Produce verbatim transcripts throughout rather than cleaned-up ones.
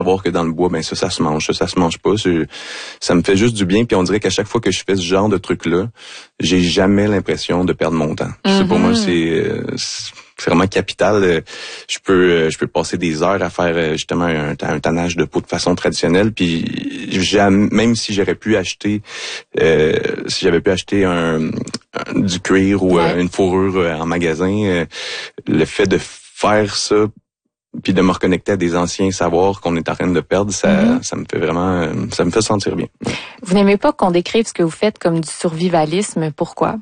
savoir que dans le bois, ben ça, ça se mange, ça, ça se mange pas. Je, ça me fait juste du bien. Puis on dirait qu'à chaque fois que je fais ce genre de truc-là, j'ai jamais l'impression de perdre mon temps. Mm-hmm. C'est pour moi, c'est, c'est vraiment capital. Je peux, je peux passer des heures à faire justement un, un tannage de peau de façon traditionnelle. Puis jamais, même si j'aurais pu acheter, euh, si j'avais pu acheter un, un du cuir ou ouais. une fourrure en magasin, euh, le fait de faire ça puis de me reconnecter à des anciens savoirs qu'on est en train de perdre, ça, mm-hmm. ça me fait vraiment, ça me fait sentir bien. Vous n'aimez pas qu'on décrive ce que vous faites comme du survivalisme, pourquoi?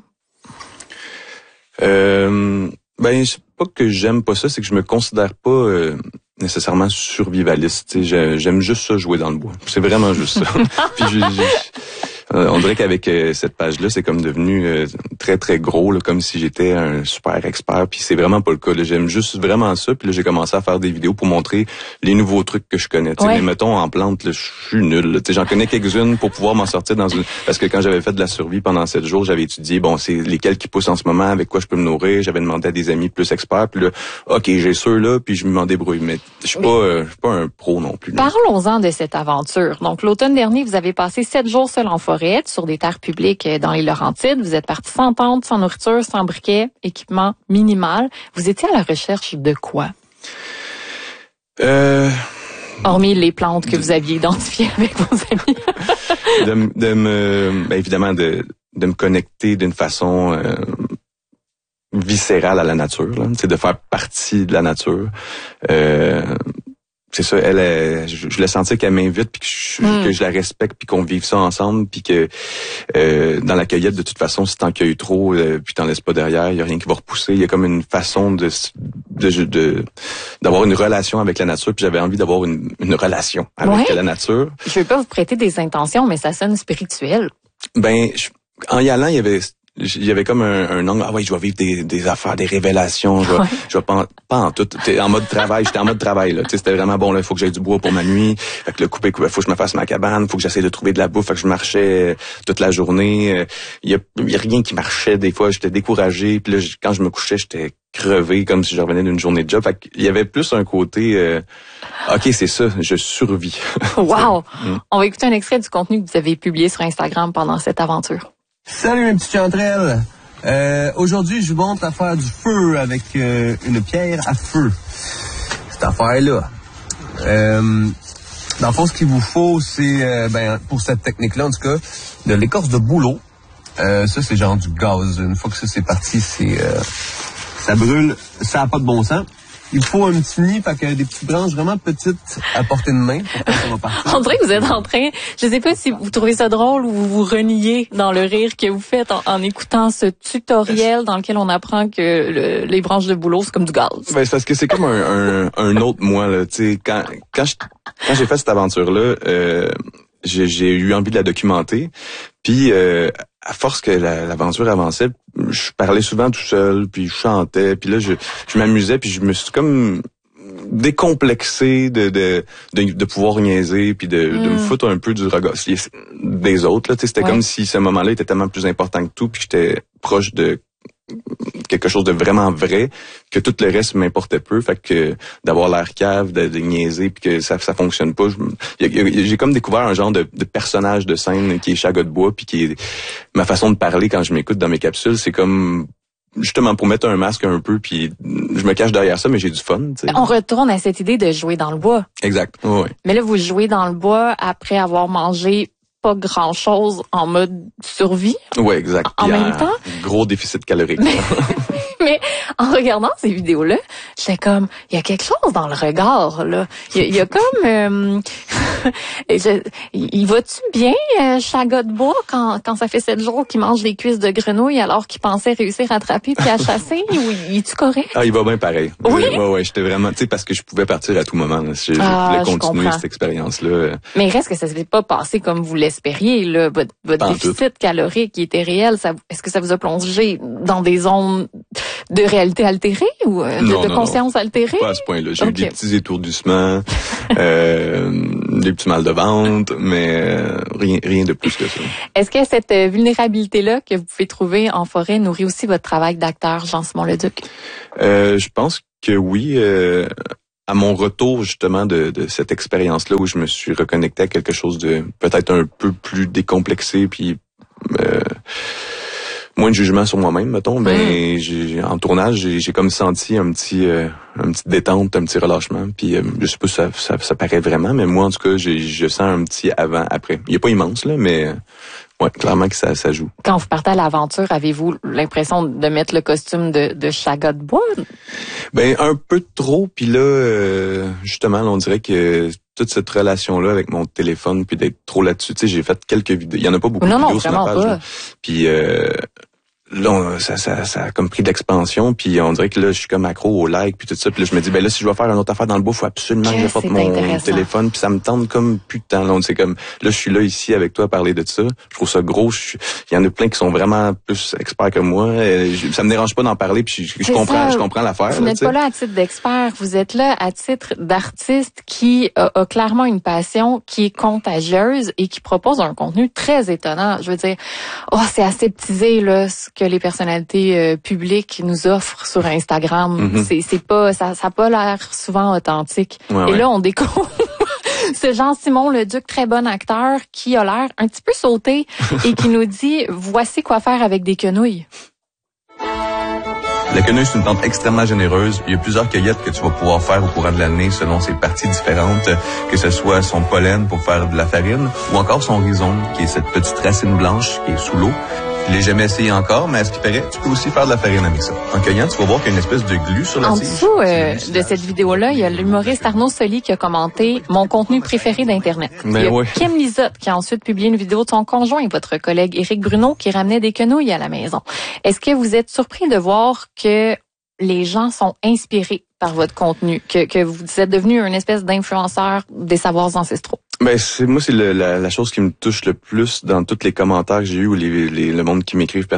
Euh, ben, c'est pas que j'aime pas ça, c'est que je me considère pas euh, nécessairement survivaliste. J'aime juste ça, jouer dans le bois. C'est vraiment juste ça. Puis j'ai, j'ai, Euh, on dirait qu'avec euh, cette page-là, c'est comme devenu euh, très, très gros, là, comme si j'étais un super expert. Puis c'est vraiment pas le cas. Là. J'aime juste vraiment ça. Puis là, j'ai commencé à faire des vidéos pour montrer les nouveaux trucs que je connais. Ouais. Mais mettons, en plante, là, je suis nul. Là. J'en connais quelques-unes pour pouvoir m'en sortir dans une... Parce que quand j'avais fait de la survie pendant sept jours, j'avais étudié, bon, c'est lesquels qui poussent en ce moment, avec quoi je peux me nourrir. J'avais demandé à des amis plus experts. Puis là, OK, j'ai ceux-là, puis je m'en débrouille. Mais je suis pas, euh, je suis pas un pro non plus. Là. Parlons-en de cette aventure. Donc, l'automne dernier, vous avez passé sept jours seul en forêt, sur des terres publiques dans les Laurentides. Vous êtes parti sans tente, sans nourriture, sans briquet, équipement minimal. Vous étiez à la recherche de quoi? Euh... Hormis les plantes que vous aviez identifiées avec vos amis. de, de me, ben évidemment, de, de me connecter d'une façon euh, viscérale à la nature. Là. C'est de faire partie de la nature. Euh, c'est ça, elle, elle je, je l'ai senti qu'elle m'invite, puis que je, mm. que je la respecte, puis qu'on vive ça ensemble, puis que euh, dans la cueillette, de toute façon, si t'en cueilles trop, euh, puis t'en laisses pas derrière, il y a rien qui va repousser. Il y a comme une façon de de, de d'avoir une relation avec la nature, puis j'avais envie d'avoir une, une relation avec ouais. la nature. Je veux pas vous prêter des intentions, mais ça sonne spirituel. Ben, je, en y allant, il y avait il y avait comme un, un angle, ah oui, je vais vivre des, des affaires, des révélations, je vais, ouais. je vais pas, pas en tout, en mode travail, j'étais en mode travail, là, tu sais, c'était vraiment bon, là, il faut que j'aille du bois pour ma nuit, fait que le couper, il faut que je me fasse ma cabane, faut que j'essaie de trouver de la bouffe, fait que je marchais toute la journée, il y a, il y a rien qui marchait, des fois, j'étais découragé, puis là, quand je me couchais, j'étais crevé, comme si je revenais d'une journée de job, fait qu'il y avait plus un côté, euh, OK, c'est ça, je survis. Wow! On va écouter un extrait du contenu que vous avez publié sur Instagram pendant cette aventure. Salut mes petites chanterelles! Euh, aujourd'hui, je vous montre à faire du feu avec euh, une pierre à feu. Cette affaire-là. Euh, dans le fond, ce qu'il vous faut, c'est, euh, ben, pour cette technique-là, en tout cas, de l'écorce de bouleau. Euh, ça, c'est genre du gaz. Une fois que ça, c'est parti, c'est euh, ça brûle, ça n'a pas de bon sens. Il faut un petit nid, fait que des petites branches vraiment petites à portée de main pour que ça va partir. On dirait que vous êtes en train, je sais pas si vous trouvez ça drôle ou vous vous reniez dans le rire que vous faites en, en écoutant ce tutoriel dans lequel on apprend que le, les branches de bouleau, c'est comme du gaz. Ben, c'est parce que c'est comme un, un, un autre moi, là, tu sais, quand, quand je, quand j'ai fait cette aventure-là, euh, j'ai, j'ai eu envie de la documenter, puis euh, à force que la, l'aventure avançait, je parlais souvent tout seul, puis je chantais, puis là je, je m'amusais, puis je me suis comme décomplexé de de de, de pouvoir niaiser, puis de, mm. de me foutre un peu du regard des autres. Là, tu sais, c'était ouais. comme si ce moment-là était tellement plus important que tout, puis j'étais proche de quelque chose de vraiment vrai, que tout le reste m'importait peu, fait que d'avoir l'air cave, de, de niaiser, puis que ça ça fonctionne pas, je, y a, y a, j'ai comme découvert un genre de, de personnage de scène qui est Chaga de bois, puis qui est ma façon de parler quand je m'écoute dans mes capsules, c'est comme justement pour mettre un masque un peu, puis je me cache derrière ça, mais j'ai du fun. T'sais. On retourne à cette idée de jouer dans le bois. Exact, oui. Mais là, vous jouez dans le bois après avoir mangé pas grand-chose en mode survie. Oui, exact. En Puis même temps. Gros déficit calorique. Mais, mais en regardant ces vidéos-là, j'étais comme, il y a quelque chose dans le regard, là. Il y a, il y a comme... Euh, je, il va-tu bien, euh, Chaga de bois, quand, quand ça fait sept jours qu'il mange des cuisses de grenouille alors qu'il pensait réussir à attraper puis à chasser? Ou il est-tu correct? Ah, il va bien pareil. Oui? Ouais, ouais, j'étais vraiment... Tu sais, parce que je pouvais partir à tout moment. Là. Je, ah, je voulais continuer je cette expérience-là. Mais il reste que ça ne s'est pas passé comme vous l'espériez, là. Votre, votre déficit calorique qui était réel, ça, est-ce que ça vous a plongé dans des zones de réalité altérée ou de, non, de non, conscience non. altérée? Pas à ce point-là. J'ai okay. eu des petits étourdissements, euh, des petits mal de ventre, mais euh, rien, rien de plus que ça. Est-ce que cette vulnérabilité-là que vous pouvez trouver en forêt nourrit aussi votre travail d'acteur, Jean-Simon Leduc? Euh, je pense que oui. Euh, à mon retour justement de, de cette expérience-là où je me suis reconnecté à quelque chose de peut-être un peu plus décomplexé, puis euh, moins de jugement sur moi-même, mettons, ben mmh. j'ai, en tournage, j'ai, j'ai comme senti un petit euh, un petit détente, un petit relâchement. Puis euh, je sais pas si ça, ça, ça paraît vraiment, mais moi en tout cas, j'ai, je sens un petit avant-après. Il est pas immense là, mais euh, ouais, clairement que ça, ça joue. Quand vous partez à l'aventure, avez-vous l'impression de mettre le costume de, de Chaga de bois? Ben un peu trop. Puis là, euh, justement, là, on dirait que toute cette relation-là avec mon téléphone, puis d'être trop là-dessus, tu sais, j'ai fait quelques vidéos. Il y en a pas beaucoup non, de vidéos non, sur ma page. Pas. Là. Puis euh, là, on, ça, ça, ça a comme pris de l'expansion, puis on dirait que là, je suis comme accro au like, puis tout ça. Puis là, je me dis, ben là, si je dois faire une autre affaire dans le bois, faut absolument que, que je porte mon téléphone, puis ça me tente comme plus de temps. Là, c'est comme, là, je suis là ici avec toi à parler de ça. Je trouve ça gros. Il y en a plein qui sont vraiment plus experts que moi. Je, ça me dérange pas d'en parler, puis je, je comprends, ça. je comprends l'affaire. Vous n'êtes pas là à titre d'expert, vous êtes là à titre d'artiste qui a, a clairement une passion qui est contagieuse et qui propose un contenu très étonnant. Je veux dire, oh, c'est aseptisé là, ce que les personnalités euh, publiques nous offrent sur Instagram. Mm-hmm. C'est, c'est pas, ça, ça a pas l'air souvent authentique. Ouais, et ouais. là, on découvre ce Jean-Simon Leduc, très bon acteur, qui a l'air un petit peu sauté et qui nous dit, voici quoi faire avec des quenouilles. La quenouille, c'est une plante extrêmement généreuse. Il y a plusieurs cueillettes que tu vas pouvoir faire au courant de l'année selon ses parties différentes, que ce soit son pollen pour faire de la farine ou encore son rhizome, qui est cette petite racine blanche qui est sous l'eau. Je l'ai jamais essayé encore, mais à ce qui paraît, tu peux aussi faire de la farine avec ça. En cueillant, tu vas voir qu'il y a une espèce de glu sur la en tige. En dessous euh, de cette vidéo-là, il y a l'humoriste Arnaud Soli qui a commenté « Mon contenu préféré d'Internet ». Ben il y a ouais. Kim Lizotte qui a ensuite publié une vidéo de son conjoint et votre collègue Éric Bruno qui ramenait des quenouilles à la maison. Est-ce que vous êtes surpris de voir que les gens sont inspirés par votre contenu, que, que vous êtes devenu une espèce d'influenceur des savoirs ancestraux? Ben c'est moi c'est le, la, la chose qui me touche le plus dans tous les commentaires que j'ai eu ou les, les le monde qui m'écrivent